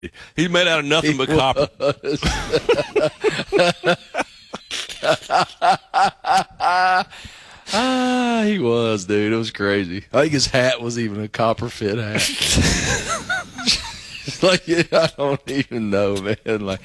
He's made out of nothing but copper. He was, dude. It was crazy. I think his hat was even a copper fit hat. Like, I don't even know, man. Like,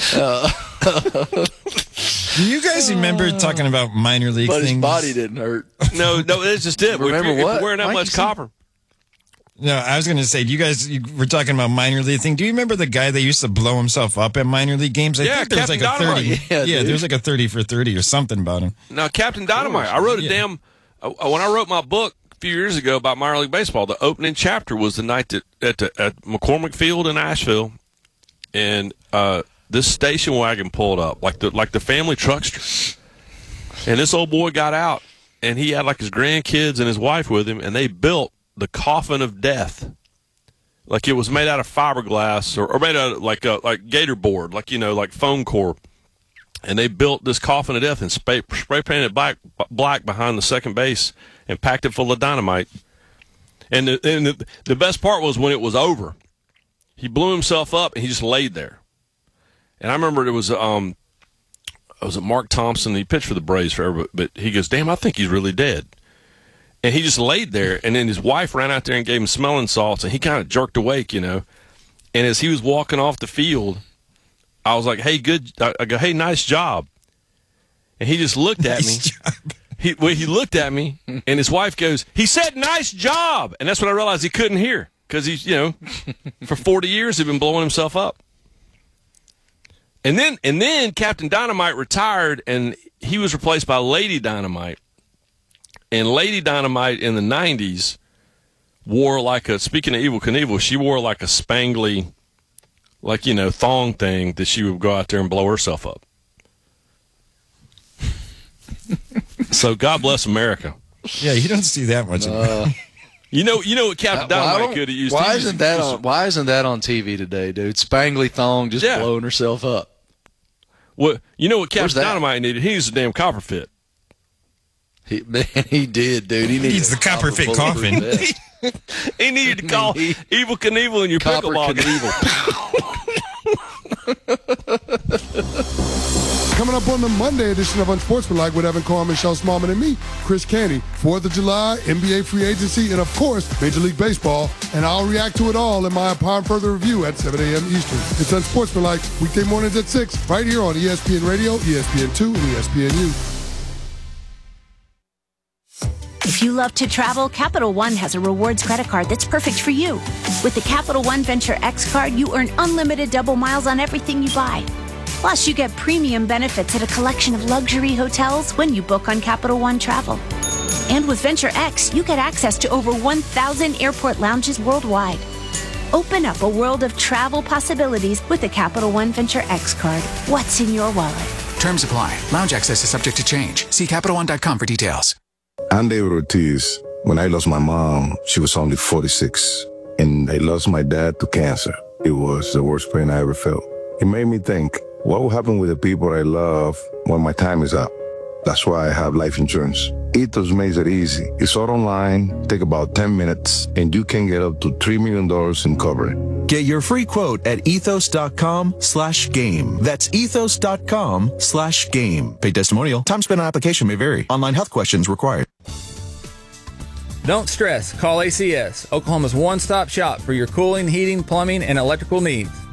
do you guys remember talking about minor league but things? his body didn't hurt. No, it's just it. Remember if what? you're wearing that much copper. No, I was going to say, you were talking about minor league thing. Do you remember the guy that used to blow himself up at minor league games? I think there was like Captain a 30. Dynamite. Yeah, there was like a 30 for 30 or something about him. Now, Captain Dynamite. I wrote when I wrote my book a few years ago about minor league baseball, the opening chapter was the night at McCormick Field in Asheville, and this station wagon pulled up, like the family truckster. And this old boy got out, and he had like his grandkids and his wife with him, and they built the coffin of death. Like it was made out of fiberglass or made out of like gator board, like foam core. And they built this coffin of death and spray painted black behind the second base and packed it full of dynamite. And the best part was when it was over, he blew himself up and he just laid there. And I remember it was Mark Thompson. He pitched for the Braves forever, but he goes, "Damn, I think he's really dead." And he just laid there, and then his wife ran out there and gave him smelling salts, and he kind of jerked awake, And as he was walking off the field, I was like, "Hey, good." I go, "Hey, nice job." And he just looked at me. He looked at me, and his wife goes, "He said, nice job." And that's when I realized he couldn't hear because he's, for 40 years he'd been blowing himself up. And then Captain Dynamite retired, and he was replaced by Lady Dynamite. And Lady Dynamite in the 90s wore speaking of Evel Knievel, she wore like a spangly, thong thing that she would go out there and blow herself up. So God bless America. Yeah, you don't see that much. You know what Captain Dynamite could have used? Why isn't that on TV today, dude? Spangly thong just blowing herself up. Well, you know what Captain Dynamite needed? He needs a damn copper fit. He did, dude. He needs the copper fit coffin. He needed to call Evel Knievel in your pickleball game. Coming up on the Monday edition of Unsportsmanlike with Evan Carr, Michelle Smallman, and me, Chris Canty. 4th of July, NBA free agency, and of course, Major League Baseball. And I'll react to it all in my Upon Further review at 7 a.m. Eastern. It's Unsportsmanlike, weekday mornings at 6, right here on ESPN Radio, ESPN2, and ESPNU. If you love to travel, Capital One has a rewards credit card that's perfect for you. With the Capital One Venture X card, you earn unlimited double miles on everything you buy. Plus, you get premium benefits at a collection of luxury hotels when you book on Capital One Travel. And with Venture X, you get access to over 1,000 airport lounges worldwide. Open up a world of travel possibilities with the Capital One Venture X card. What's in your wallet? Terms apply. Lounge access is subject to change. See CapitalOne.com for details. I'm David Ortiz. When I lost my mom, she was only 46. And I lost my dad to cancer. It was the worst pain I ever felt. It made me think, what will happen with the people I love when my time is up? That's why I have life insurance. Ethos makes it easy. It's all online, take about 10 minutes, and you can get up to $3 million in coverage. Get your free quote at ethos.com/game. That's ethos.com/game. Paid testimonial. Time spent on application may vary. Online health questions required. Don't stress. Call ACS, Oklahoma's one-stop shop for your cooling, heating, plumbing, and electrical needs.